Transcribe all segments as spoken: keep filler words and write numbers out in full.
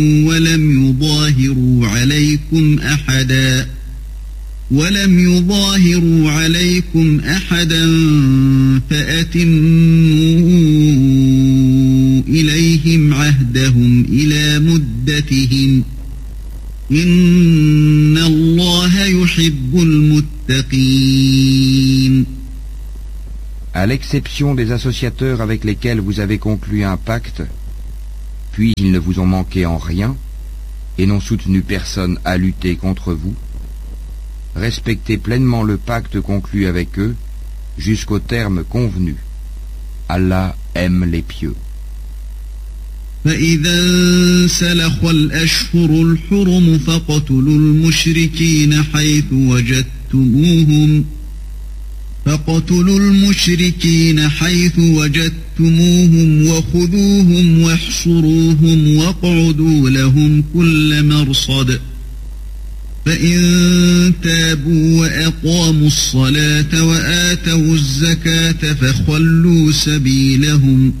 ولم يظاهروا عليكم أحدا ولم يظاهروا عليكم أحدا فأتموا إليهم عهدهم إلى مدتهم إن الله يحب المتقين. À l'exception des associateurs avec lesquels vous avez conclu un pacte, puis ils ne vous ont manqué en rien et n'ont soutenu personne à lutter contre vous, respectez pleinement le pacte conclu avec eux jusqu'au terme convenu. Allah aime les pieux. فإذا انسلخ الأشهر الحرم فاقتلوا المشركين حيث وجدتموهم فاقتلوا المشركين حيث وجدتموهم وخذوهم واحصروهم واقعدوا لهم كل مرصد فإن تابوا وأقاموا الصلاة وآتوا الزكاة فخلوا سبيلهم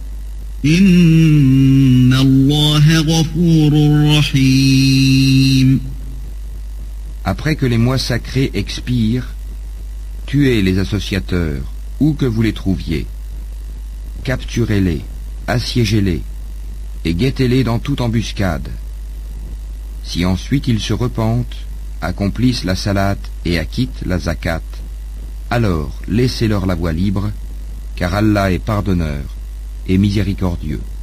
إن الله غفور رحيم. Après que les mois sacrés expirent, tuez les associateurs, où que vous les trouviez. Capturez-les, assiégez-les, et guettez-les dans toute embuscade. Si ensuite ils se repentent, accomplissent la salate et acquittent la zakat, alors laissez-leur la voie libre, car Allah est pardonneur et miséricordieux.